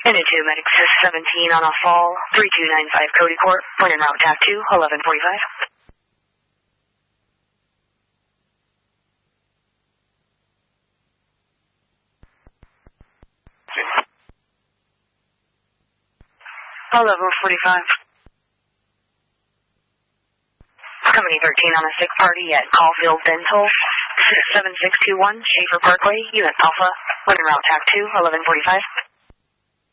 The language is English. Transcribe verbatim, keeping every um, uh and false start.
N two Medic seventeen on a fall, three two nine five Cody Court, point en route T A C two, eleven forty-five. eleven forty-five. Company thirteen on a sick party at Caulfield Dental, seven six two one Schaefer Parkway, Unit Alpha, point en route T A C two, eleven forty-five.